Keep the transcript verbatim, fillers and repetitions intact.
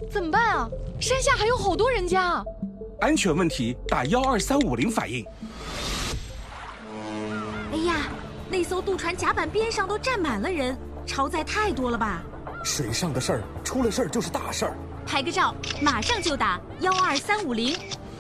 怎么办啊？山下还有好多人家。 安全问题，打幺二三五零反映。 哎呀，那艘渡船甲板边上都站满了人，超载太多了吧？ 水上的事儿，出了事儿就是大事儿。 拍个照，马上就打幺二三五零。